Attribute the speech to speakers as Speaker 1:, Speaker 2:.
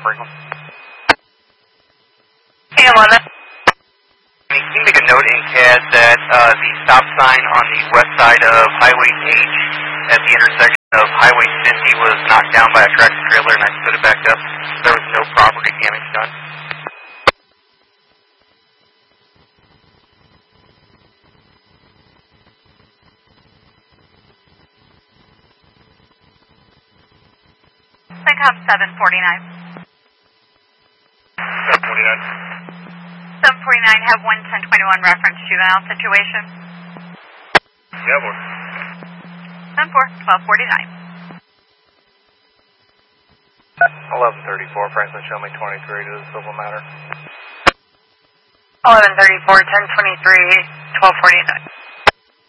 Speaker 1: Franklin.
Speaker 2: Hey, Alana.
Speaker 1: Can you make a note in CAD that the stop sign on the west side of Highway H at the intersection of Highway 50 was knocked down by a tractor trailer and I put it back up. There was no property damage done.
Speaker 2: Pick up 749.
Speaker 1: 749.
Speaker 2: 749, have 11021 reference juvenile situation.
Speaker 1: Yeah, boy.
Speaker 2: 74, 1249.
Speaker 1: 1134, Franklin, show me 23 to the civil matter.
Speaker 2: 1134, 1023, 1249.